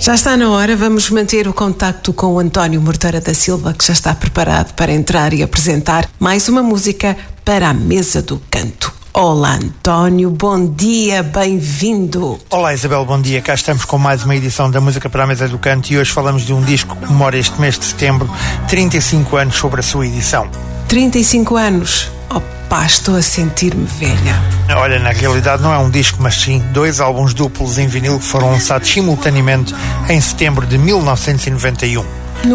Já está na hora, vamos manter o contacto com o António Morteira da Silva, que já está preparado para entrar e apresentar mais uma música para a Mesa do Canto. Olá António, bom dia, bem-vindo. Olá Isabel, bom dia. Cá estamos com mais uma edição da Música para a Mesa do Canto e hoje falamos de um disco que comemora este mês de setembro 35 anos sobre a sua edição. 35 anos? Opa, estou a sentir-me velha. Olha, na realidade não é um disco, mas sim 2 álbuns duplos em vinil que foram lançados simultaneamente em setembro de 1991.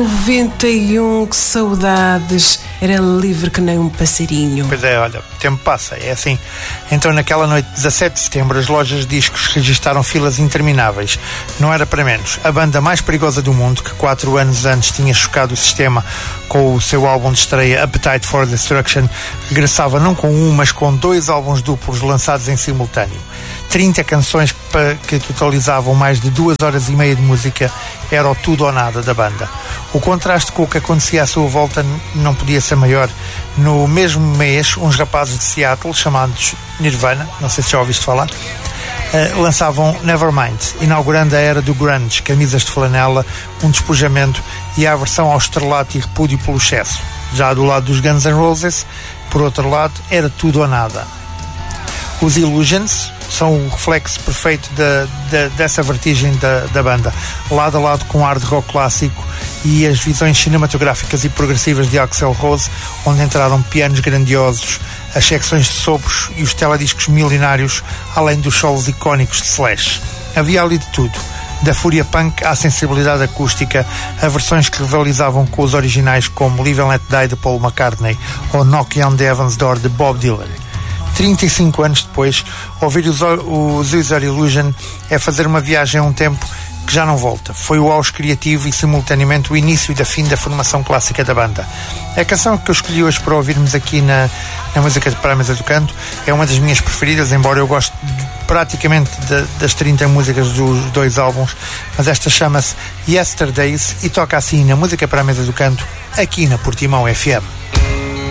91, que saudades. Era livre que nem um passarinho. Pois é, olha, o tempo passa, é assim. Então naquela noite de 17 de setembro as lojas de discos registaram filas intermináveis. Não era para menos. A banda mais perigosa do mundo, que 4 anos antes tinha chocado o sistema com o seu álbum de estreia Appetite for Destruction, regressava não com um, mas com 2 álbuns duplos lançados em simultâneo. 30 canções que totalizavam mais de 2 horas e meia de música, era o tudo ou nada da banda. O contraste com o que acontecia à sua volta não podia ser maior. No mesmo mês, uns rapazes de Seattle, chamados Nirvana, não sei se já ouviste falar, lançavam Nevermind, inaugurando a era do grunge, camisas de flanela, um despojamento e a aversão ao estrelato e repúdio pelo excesso. Já do lado dos Guns N' Roses, por outro lado, era tudo ou nada. Os Illusions são o reflexo perfeito dessa vertigem da banda, lado a lado com o hard rock clássico e as visões cinematográficas e progressivas de Axl Rose, onde entraram pianos grandiosos, as secções de sopros e os telediscos milionários, além dos solos icónicos de Slash. Havia ali de tudo, da fúria punk à sensibilidade acústica, a versões que rivalizavam com os originais como Live and Let Die de Paul McCartney ou Knock on the Heaven's Door de Bob Dylan. 35 anos depois, ouvir os User Illusion é fazer uma viagem a um tempo que já não volta. Foi o auge criativo e simultaneamente o início e fim da formação clássica da banda. A canção que eu escolhi hoje para ouvirmos aqui na Música para a Mesa do Canto é uma das minhas preferidas, embora eu goste praticamente das 30 músicas dos 2 álbuns, mas esta chama-se Yesterdays e toca assim na Música para a Mesa do Canto, aqui na Portimão FM.